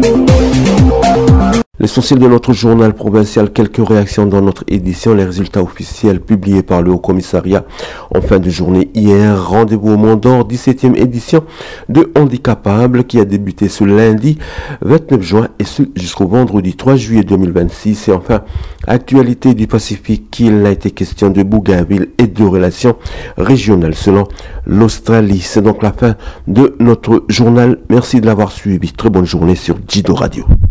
L'essentiel de notre journal provincial, quelques réactions dans notre édition, les résultats officiels publiés par le Haut-Commissariat en fin de journée hier. Rendez-vous au Mont d'Or, 17e édition de Handicapables qui a débuté ce lundi 29 juin et ce jusqu'au vendredi 3 juillet 2026. Et enfin, actualité du Pacifique, il a été question de Bougainville et de relations régionales selon l'Australie. C'est donc la fin de notre journal. Merci de l'avoir suivi. Très bonne journée sur Jido Radio.